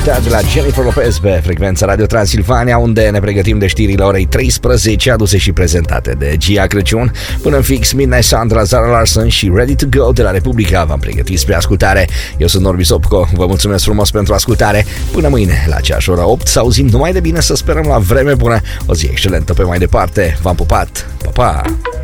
ascultat de la Jennifer Lopez pe frecvența Radio Transilvania, unde ne pregătim de știrile orei 13, aduse și prezentate de Gia Crăciun. Până în fix, Midnight Sound de la Zara Larsson și Ready to Go de la Republica v-am pregătit spre ascultare. Eu sunt Norbi Sopco, vă mulțumesc frumos pentru ascultare. Până mâine, la aceeași ora 8, să auzim numai de bine, să sperăm la vreme bună. O zi excelentă pe mai departe. V-am pupat! Pa, pa!